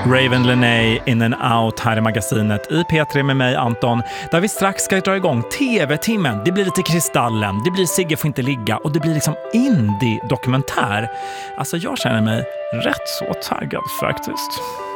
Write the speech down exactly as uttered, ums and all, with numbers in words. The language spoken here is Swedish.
Raven Lené, In and Out här i magasinet i P tre med mig Anton, där vi strax ska dra igång tv-timmen. Det blir lite Kristallen, det blir Sigge får inte ligga och det blir liksom indie-dokumentär. Alltså jag känner mig rätt så taggad faktiskt.